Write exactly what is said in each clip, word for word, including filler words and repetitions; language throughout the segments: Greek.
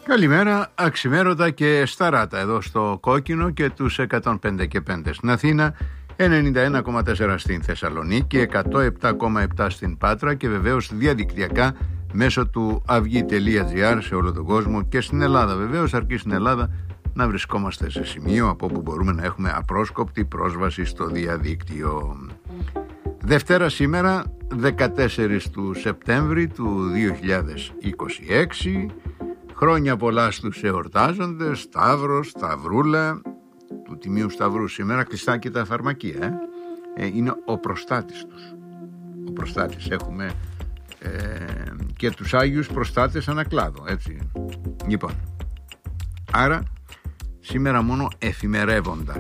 Καλημέρα, αξιμέρωτα και σταράτα εδώ στο Κόκκινο και τους εκατόν πέντε και πέντε στην Αθήνα, ενενήντα ένα κόμμα τέσσερα στην Θεσσαλονίκη, εκατόν επτά κόμμα επτά στην Πάτρα και βεβαίως διαδικτυακά μέσω του αυγή τελεία τζι άρ σε όλο τον κόσμο και στην Ελλάδα. Βεβαίως αρκεί στην Ελλάδα να βρισκόμαστε σε σημείο από όπου μπορούμε να έχουμε απρόσκοπτη πρόσβαση στο διαδίκτυο. Δευτέρα σήμερα, δεκατέσσερις του Σεπτέμβρη του δύο χιλιάδες είκοσι έξι. Χρόνια πολλά στους εορτάζοντες, Σταύρος, Σταυρούλα, του Τιμίου Σταυρού σήμερα, κλειστά και τα φαρμακεία. Ε? Ε, είναι ο προστάτης τους. Ο προστάτης. Έχουμε ε, και τους Άγιους προστάτες ανακλάδο, έτσι. Λοιπόν, άρα σήμερα μόνο εφημερεύοντα.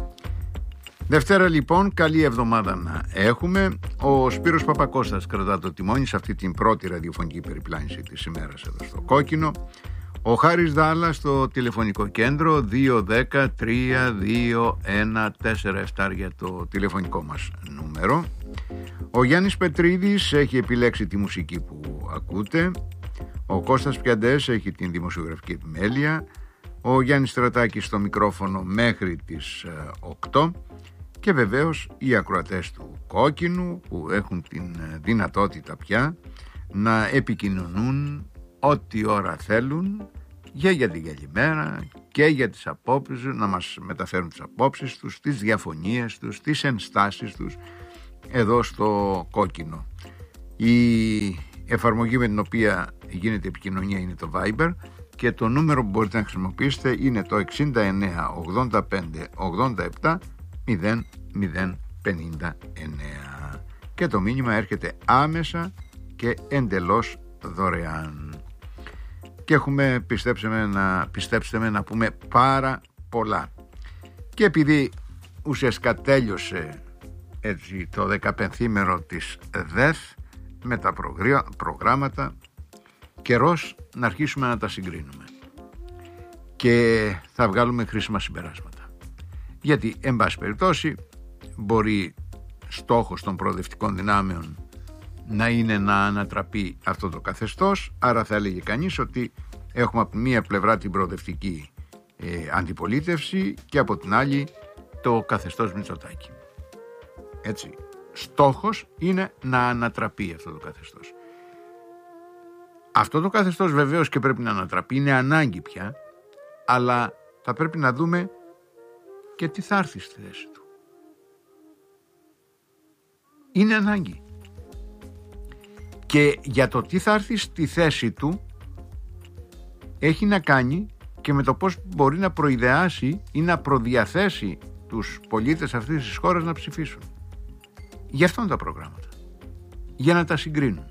Δευτέρα λοιπόν, καλή εβδομάδα να έχουμε. Ο Σπύρος Παπακώστας κρατά το τιμόνι σε αυτή την πρώτη ραδιοφωνική περιπλάνηση της ημέρας εδώ στο Κόκκινο. Ο Χάρης Δάλλας στο τηλεφωνικό κέντρο δύο δέκα τρία δύο ένα τέσσερα επτά για το τηλεφωνικό μας νούμερο. Ο Γιάννης Πετρίδης έχει επιλέξει τη μουσική που ακούτε. Ο Κώστας Πιαντές έχει την δημοσιογραφική επιμέλεια. Ο Γιάννης Στρατάκης στο μικρόφωνο μέχρι τις οκτώ. Και βεβαίως οι ακροατές του Κόκκινου που έχουν την δυνατότητα πια να επικοινωνούν ό,τι ώρα θέλουν και για την καλημέρα και για τις απόψεις, να μας μεταφέρουν τις απόψεις τους, τις διαφωνίες τους, τις ενστάσεις τους εδώ στο Κόκκινο. Η εφαρμογή με την οποία γίνεται επικοινωνία είναι το Viber και το νούμερο που μπορείτε να χρησιμοποιήσετε είναι το εξήντα εννέα ογδόντα πέντε ογδόντα επτά μηδέν μηδέν πενήντα εννέα και το μήνυμα έρχεται άμεσα και εντελώς δωρεάν. Και έχουμε, πιστέψτε με, να, πιστέψτε με, να πούμε πάρα πολλά. Και επειδή ουσιαστικά τέλειωσε έτσι το δεκαπενθήμερο της ΔΕΘ με τα προγράμματα, καιρός να αρχίσουμε να τα συγκρίνουμε και θα βγάλουμε χρήσιμα συμπεράσματα. Γιατί, εν πάση περιπτώσει, μπορεί στόχος των προοδευτικών δυνάμεων να είναι να ανατραπεί αυτό το καθεστώς, άρα θα έλεγε κανείς ότι έχουμε από μία πλευρά την προοδευτική ε, αντιπολίτευση και από την άλλη το καθεστώς Μητσοτάκη. Έτσι, στόχος είναι να ανατραπεί αυτό το καθεστώς. Αυτό το καθεστώς βεβαίως και πρέπει να ανατραπεί, είναι ανάγκη πια, αλλά θα πρέπει να δούμε και τι θα έρθει στη θέση του. Είναι ανάγκη. Και για το τι θα έρθει στη θέση του έχει να κάνει και με το πώς μπορεί να προειδεάσει ή να προδιαθέσει τους πολίτες αυτής της χώρας να ψηφίσουν. Γι' αυτό είναι τα προγράμματα. Για να τα συγκρίνουν.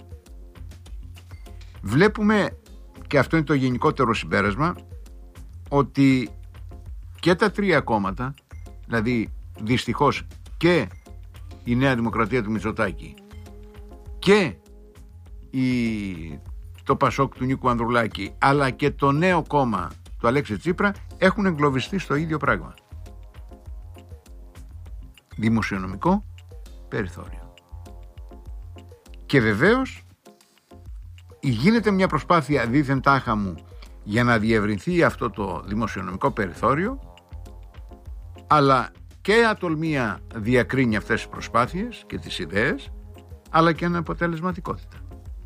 Βλέπουμε, και αυτό είναι το γενικότερο συμπέρασμα, ότι και τα τρία κόμματα, δηλαδή δυστυχώς και η Νέα Δημοκρατία του Μητσοτάκη και η, το Πασόκ του Νίκου Ανδρουλάκη, αλλά και το νέο κόμμα του Αλέξη Τσίπρα έχουν εγκλωβιστεί στο ίδιο πράγμα. Δημοσιονομικό περιθώριο. Και βεβαίως γίνεται μια προσπάθεια δίθεν τάχα μου για να διευρυνθεί αυτό το δημοσιονομικό περιθώριο, αλλά και ατολμία διακρίνει αυτές τις προσπάθειες και τις ιδέες, αλλά και αναποτελεσματικότητα.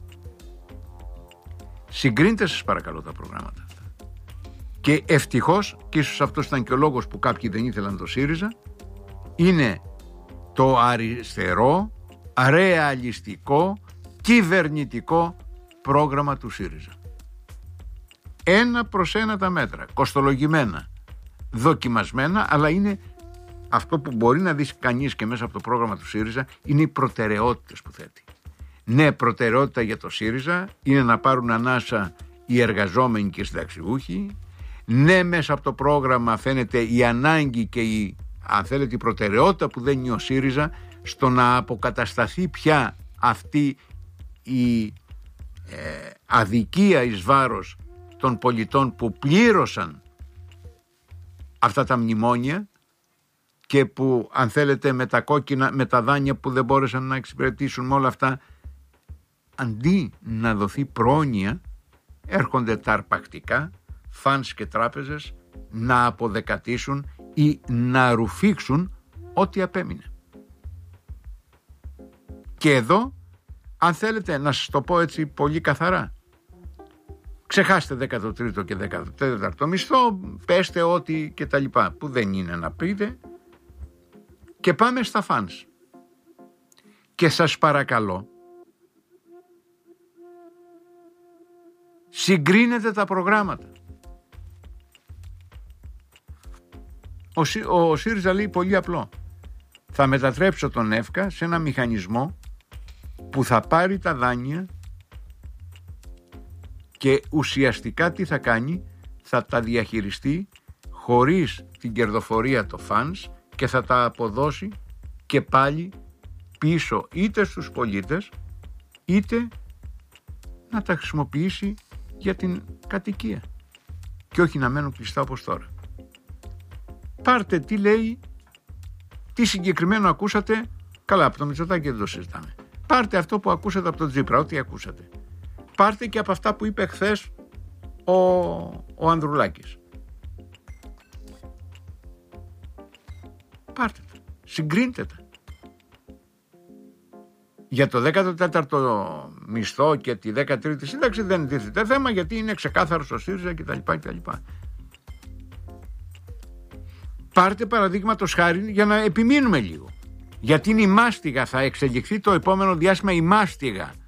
Συγκρίνετε σας παρακαλώ τα προγράμματα αυτά. Και ευτυχώς, και ίσως αυτός ήταν και ο λόγος που κάποιοι δεν ήθελαν το ΣΥΡΙΖΑ, είναι το αριστερό, ρεαλιστικό, κυβερνητικό πρόγραμμα του ΣΥΡΙΖΑ. Ένα προς ένα τα μέτρα, κοστολογημένα, δοκιμασμένα, αλλά είναι αυτό που μπορεί να δει κανείς και μέσα από το πρόγραμμα του ΣΥΡΙΖΑ, είναι οι προτεραιότητες που θέτει. Ναι, προτεραιότητα για το ΣΥΡΙΖΑ είναι να πάρουν ανάσα οι εργαζόμενοι και οι συνταξιούχοι. Ναι, μέσα από το πρόγραμμα φαίνεται η ανάγκη και η, αν θέλετε, η προτεραιότητα που δίνει ο ΣΥΡΙΖΑ στο να αποκατασταθεί πια αυτή η ε, αδικία εις βάρος των πολιτών που πλήρωσαν αυτά τα μνημόνια και που, αν θέλετε, με τα κόκκινα, με τα δάνεια που δεν μπόρεσαν να εξυπηρετήσουν, με όλα αυτά, αντί να δοθεί πρόνοια, έρχονται τα αρπακτικά, φανς και τράπεζες να αποδεκατήσουν ή να ρουφήξουν ό,τι απέμεινε. Και εδώ, αν θέλετε να σας το πω έτσι πολύ καθαρά, ξεχάστε δέκατο τρίτο και δέκατο τέταρτο μισθό, πέστε ό,τι και τα λοιπά που δεν είναι να πείτε και πάμε στα φανς. Και σας παρακαλώ, συγκρίνετε τα προγράμματα. Ο, Σύ, ο ΣΥΡΙΖΑ λέει πολύ απλό. Θα μετατρέψω τον ΕΦΚΑ σε ένα μηχανισμό που θα πάρει τα δάνεια και ουσιαστικά τι θα κάνει, θα τα διαχειριστεί χωρίς την κερδοφορία το φανς και θα τα αποδώσει και πάλι πίσω είτε στους πολίτες είτε να τα χρησιμοποιήσει για την κατοικία και όχι να μένουν κλειστά όπως τώρα. Πάρτε τι λέει, τι συγκεκριμένο ακούσατε, καλά από το Μητσοτάκη δεν το συζητάμε. Πάρτε αυτό που ακούσατε από τον Τζίπρα, ό,τι ακούσατε. Πάρτε και από αυτά που είπε χθες ο, ο Ανδρουλάκης. Πάρτε τα, συγκρίντε τα. Για το δέκατο τέταρτο μισθό και τη δέκατη τρίτη σύνταξη δεν τίθεται θέμα, γιατί είναι ξεκάθαρος ο ΣΥΡΙΖΑ κτλ. κτλ. Πάρτε παραδείγματος χάρη για να επιμείνουμε λίγο. Γιατί είναι η μάστιγα, θα εξελιχθεί το επόμενο διάστημα η μάστιγα